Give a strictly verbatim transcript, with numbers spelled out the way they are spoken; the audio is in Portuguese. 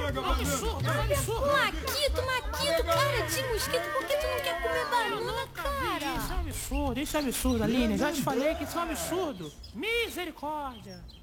absurdo, é um absurdo. Maquito, Maquito, cara de mosquito, por que tu não quer comer banana, cara? Isso é um absurdo, isso é um absurdo, Aline. Já te falei que isso é um absurdo. Misericórdia.